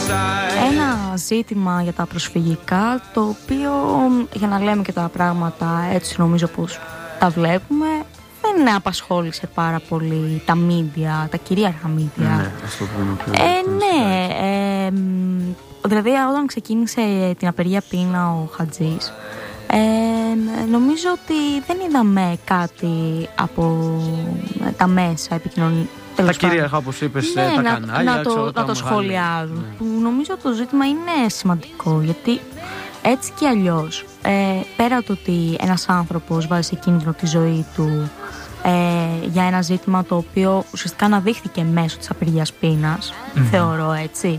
Ένα ζήτημα για τα προσφυγικά, το οποίο, για να λέμε και τα πράγματα έτσι νομίζω πως τα βλέπουμε, δεν απασχόλησε πάρα πολύ τα μίντια, τα κυρίαρχα μίντια. Ναι, ας το πούμε πιο δηλαδή όταν ξεκίνησε την απεργία πείνα ο Χατζής, νομίζω ότι δεν είδαμε κάτι από τα μέσα επικοινωνία. Τα κυρίαρχα, όπως είπες, τα κανάλια να το σχολιάζουν. Ναι. Που νομίζω το ζήτημα είναι σημαντικό, γιατί έτσι και αλλιώς, πέρα το ότι ένας άνθρωπος βάζει σε κίνδυνο τη ζωή του για ένα ζήτημα το οποίο ουσιαστικά αναδείχθηκε μέσω της απεργίας πείνας, θεωρώ έτσι,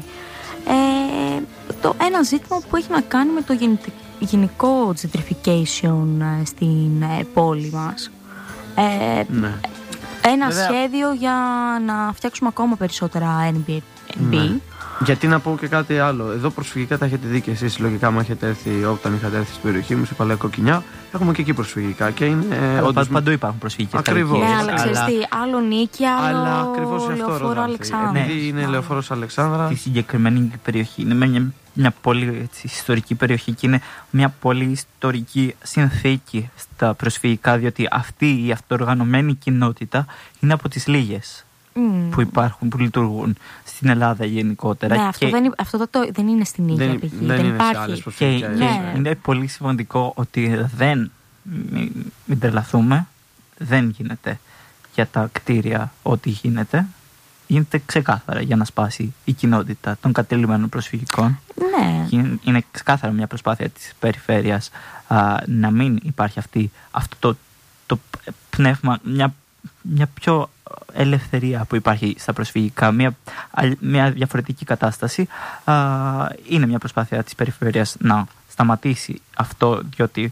ένα ζήτημα που έχει να κάνει με το γενικό gentrification στην πόλη μας. Ναι. Ένα σχέδιο για να φτιάξουμε ακόμα περισσότερα Airbnb. Ναι. Γιατί να πω και κάτι άλλο. Εδώ προσφυγικά τα έχετε δει και εσείς. Λογικά, όταν είχατε έρθει στην περιοχή μου, σε Παλαιά Κοκκινιά, έχουμε και εκεί προσφυγικά. Και είναι, παντού υπάρχουν προσφυγικές. Ακριβώς. Ναι, αλλά ξέρεις τι, άλλο Νίκη, άλλο Λεωφόρο Αλεξάνδρα. Επειδή είναι Λεωφόρος Αλεξάνδρα. Τη συγκεκριμένη περιοχή είναι μια πολύ ιστορική περιοχή και είναι μια πολύ ιστορική συνθήκη στα προσφυγικά, διότι αυτή η αυτοοργανωμένη κοινότητα είναι από τις λίγες που υπάρχουν, που λειτουργούν στην Ελλάδα γενικότερα. Ναι, αυτό δεν είναι στην ίδια πηγή. Δεν υπάρχει. Και είναι πολύ σημαντικό ότι μην τρελαθούμε, δεν γίνεται για τα κτίρια ό,τι γίνεται. Γίνεται ξεκάθαρα για να σπάσει η κοινότητα των κατελημμένων προσφυγικών. Ναι. Είναι ξεκάθαρα μια προσπάθεια της περιφέρειας να μην υπάρχει αυτό το πνεύμα, μια πιο ελευθερία που υπάρχει στα προσφυγικά, μια διαφορετική κατάσταση. Είναι μια προσπάθεια της περιφέρειας να σταματήσει αυτό, διότι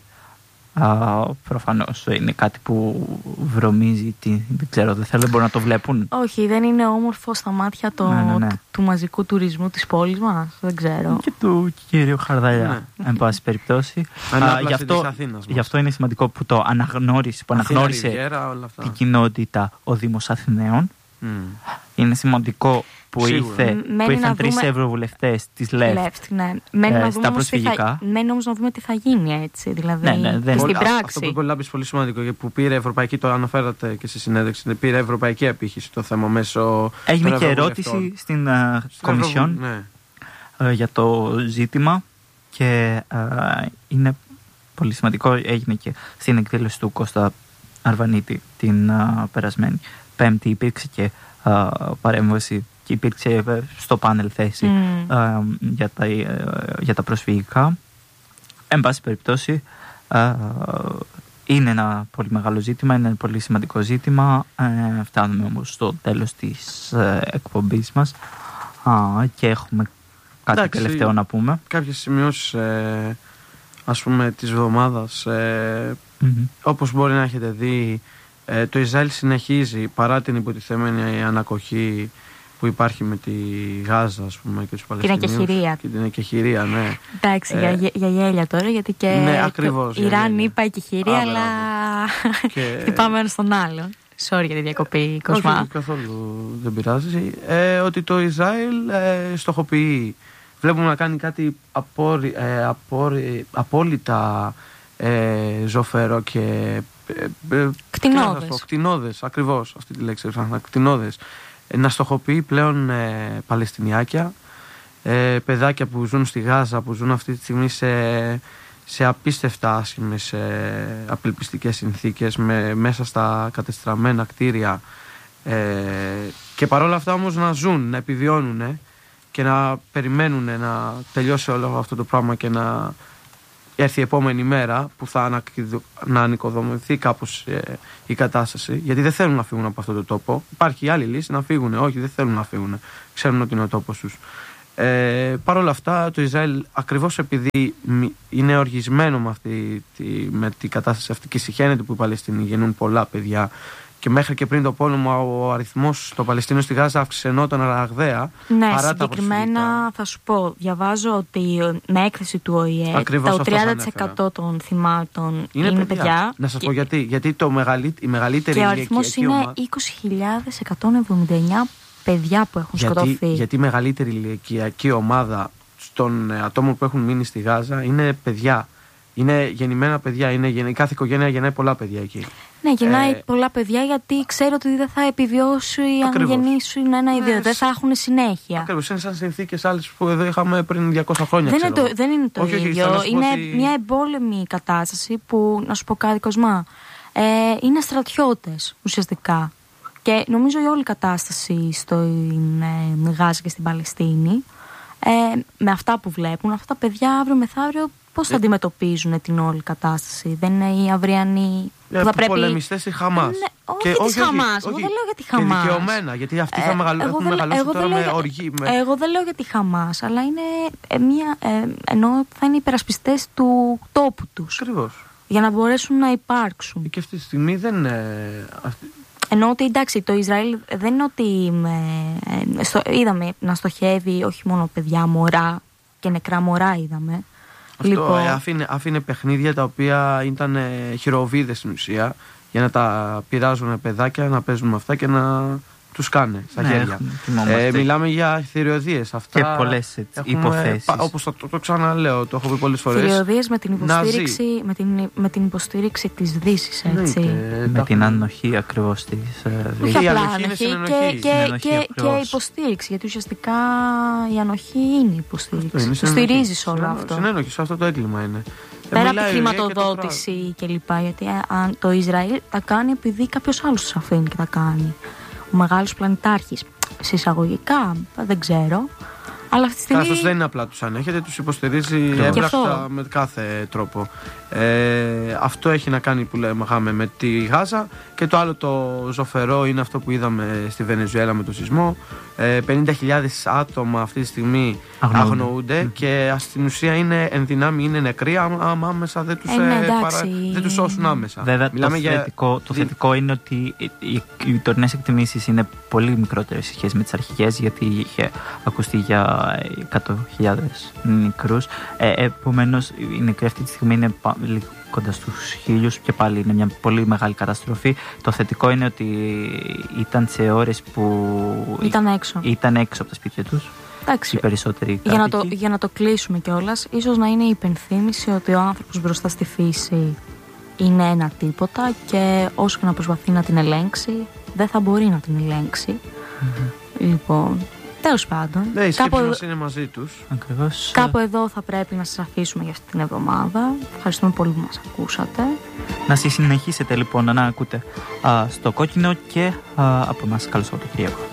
προφανώς είναι κάτι που βρωμίζει, δεν ξέρω, δεν μπορούν να το βλέπουν. Όχι, δεν είναι όμορφο στα μάτια του μαζικού τουρισμού της πόλης μας, δεν ξέρω. Και του κυρίου Χαρδαλιά, εν πάση περιπτώσει. Γι' αυτό είναι σημαντικό που το αναγνώρισε την κοινότητα ο Δήμος Αθηναίων. Είναι σημαντικό που ήρθαν 3 ευρωβουλευτές της ΛΕΦΤ στα προσφυγικά. Μένει όμως να δούμε τι θα γίνει, έτσι, δηλαδή στην πράξη. Αυτό που είπε ο πολύ σημαντικό, που πήρε ευρωπαϊκή, το αναφέρατε και στη συνέντευξη, πήρε ευρωπαϊκή απήχηση το θέμα μέσω. Έγινε και ερώτηση στην Κομισιόν για το ζήτημα και είναι πολύ σημαντικό. Έγινε και στην εκδήλωση του Κώστα Αρβανίτη την περασμένη Πέμπτη, υπήρξε και παρέμβαση και υπήρξε στο πάνελ θέση για τα προσφυγικά. Εν πάση περιπτώσει, είναι ένα πολύ μεγάλο ζήτημα, είναι ένα πολύ σημαντικό ζήτημα. Φτάνουμε όμως στο τέλος της εκπομπής μας και έχουμε κάτι τελευταίο να πούμε. Κάποιες σημειώσεις ας πούμε της εβδομάδας, όπως μπορεί να έχετε δει, το Ισραήλ συνεχίζει παρά την υποτιθέμενη ανακοχή που υπάρχει με τη Γάζα, ας πούμε, και τους Παλαιστινίους. Την εκεχηρία. Και την εκεχηρία, ναι. Εντάξει, για γέλια τώρα, γιατί και ναι, ακριβώς, Ιράν είπα εκεχηρία, αλλά χτυπάμε ένα στον άλλον. Sorry για τη διακοπή, Κοσμά. Όχι, καθόλου δεν πειράζει. Ότι το Ισραήλ στοχοποιεί. Βλέπουμε να κάνει κάτι απόλυτα ζωφερό και κτηνώδες, ακριβώς αυτή τη λέξη, κτηνώδες. Να στοχοποιεί πλέον Παλαιστινιάκια, παιδάκια που ζουν στη Γάζα, που ζουν αυτή τη στιγμή σε απίστευτα άσχημες απελπιστικές συνθήκες, μέσα στα κατεστραμμένα κτίρια, και παρόλα αυτά όμως να ζουν, να επιβιώνουν και να περιμένουν να τελειώσει όλο αυτό το πράγμα και να έρθει η επόμενη μέρα που θα ανοικοδομηθεί κάπως η κατάσταση, γιατί δεν θέλουν να φύγουν από αυτό το τόπο. Υπάρχει άλλη λύση, να φύγουν. Όχι, δεν θέλουν να φύγουν. Ξέρουν ότι είναι ο τόπος τους. Παρ' όλα αυτά, το Ισραήλ, ακριβώς επειδή είναι οργισμένο με την κατάσταση αυτή και συχαίνεται που οι Παλαιστίνοι γεννούν πολλά παιδιά, και μέχρι και πριν το πόλεμο ο αριθμός των Παλαιστίνων στη Γάζα αυξανόταν ραγδαία. Ναι, συγκεκριμένα θα σου πω, διαβάζω ότι με έκθεση του ΟΗΕ το 30% των θυμάτων είναι παιδιά. Να σας πω γιατί. Γιατί η μεγαλύτερη και ο αριθμός είναι 20.179 παιδιά που έχουν σκοτωθεί. Γιατί η μεγαλύτερη ηλικιακή ομάδα των ατόμων που έχουν μείνει στη Γάζα είναι παιδιά. Είναι γεννημένα παιδιά. Κάθε οικογένεια γεννάει πολλά παιδιά εκεί. Ναι, γεννάει πολλά παιδιά γιατί ξέρει ότι δεν θα επιβιώσει αν γεννήσουν ένα ή δύο. Δεν θα έχουν συνέχεια. Ακριβώς. Είναι σαν συνθήκες άλλες που εδώ είχαμε πριν 200 χρόνια. Δεν είναι το ίδιο. Είναι μια εμπόλεμη κατάσταση που, να σου πω κάτι, Κοσμά, είναι στρατιώτες ουσιαστικά. Και νομίζω η όλη κατάσταση στην Γάζα και στην Παλαιστίνη, με αυτά που βλέπουν, αυτά τα παιδιά αύριο μεθαύριο πώς θα αντιμετωπίζουν την όλη κατάσταση? Δεν είναι οι αυριανοί που θα πρέπει... πολεμιστές της Χαμάς. Ναι, όχι της Χαμάς. Εγώ δεν λέω για τη Χαμάς. Και δικαιωμένα, γιατί αυτοί θα έχουν μεγαλώσει τώρα με οργή. Εγώ δεν λέω για τη Χαμάς, αλλά είναι ενώ θα είναι υπερασπιστές του τόπου τους. Ακριβώς. Για να μπορέσουν να υπάρξουν. Και αυτή τη στιγμή δεν... Ενώ ότι εντάξει, το Ισραήλ δεν είναι ότι είδαμε να στοχεύει όχι μόνο παιδιά, μωρά και νεκρά μωρά είδαμε. Αυτό άφηνε παιχνίδια τα οποία ήταν χειροβίδες στην ουσία, για να τα πειράζουν παιδάκια, να παίζουν με αυτά και να τους κάνε στα χέρια. Μιλάμε για θηριωδίες αυτά. Και πολλές υποθέσεις. Όπως το ξαναλέω, το έχω πει πολλές φορές. Θηριωδίες με την υποστήριξη της Δύσης, έτσι. Με την ανοχή ακριβώς της Δύσης. Όχι απλά ανοχή και υποστήριξη, γιατί ουσιαστικά η ανοχή είναι υποστήριξη. Το στηρίζεις όλο αυτό. Συνένοχη, σε αυτό το έγκλημα είναι. Πέρα από τη χρηματοδότηση κλπ. Γιατί το Ισραήλ τα κάνει επειδή κάποιος άλλος τους αφήνει και τα κάνει. Ο μεγάλος πλανητάρχης. Σε εισαγωγικά, δεν ξέρω. Αλλά αυτή τη στιγμή... Κάστος δεν είναι απλά τους ανέχεται, τους υποστηρίζει έμπρακτα με κάθε τρόπο. Αυτό έχει να κάνει που λέγαμε με τη Γάζα. Και το άλλο το ζωφερό είναι αυτό που είδαμε στη Βενεζουέλα με το σεισμό. 50.000 άτομα αυτή τη στιγμή αγνοούνται και στην ουσία είναι ενδυνάμει, είναι νεκροί, άμα άμεσα δεν τους σώσουν άμεσα. Βέβαια, το θετικό είναι ότι οι τωρινές εκτιμήσεις είναι πολύ μικρότερες σε σχέση με τις αρχικές, γιατί είχε ακουστεί για 100.000 νεκρούς. Επομένως, οι νεκροί αυτή τη στιγμή είναι λίγο κοντά στους 1.000 και πάλι είναι μια πολύ μεγάλη καταστροφή. Το θετικό είναι ότι ήταν σε ώρες που ήταν έξω από τα σπίτια τους. Εντάξει, οι περισσότεροι κάτοικοι. Για να το κλείσουμε κιόλας, ίσως να είναι η υπενθύμηση ότι ο άνθρωπος μπροστά στη φύση είναι ένα τίποτα και όσο και να προσπαθεί να την ελέγξει, δεν θα μπορεί να την ελέγξει. Λοιπόν, τέλος πάντων. Ναι, η σκέψη μας είναι μαζί τους. Ακριβώς. Κάπου εδώ θα πρέπει να σας αφήσουμε για αυτή την εβδομάδα. Ευχαριστούμε πολύ που μας ακούσατε. Να συνεχίσετε λοιπόν να ακούτε στο Κόκκινο και από εμάς καλό Σαββατοκύριακο.